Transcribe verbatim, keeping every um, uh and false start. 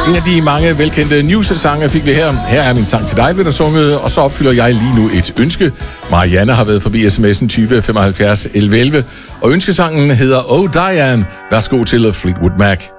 En af de mange velkendte News-sange fik vi her. Her er min sang til dig, blev der sunget, og så opfylder jeg lige nu et ønske. Marianne har været forbi sms'en tyve femoghalvfjerds elleve elleve, og ønskesangen hedder Oh Diane. Værsgo til Fleetwood Mac.